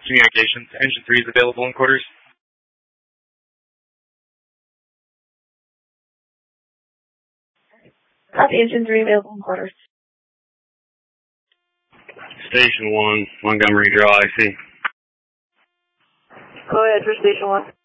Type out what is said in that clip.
Communications. Engine 3 is available in quarters. Copy, Engine 3 available in quarters. Station 1, Montgomery Drive, IC. Go ahead for Station 1.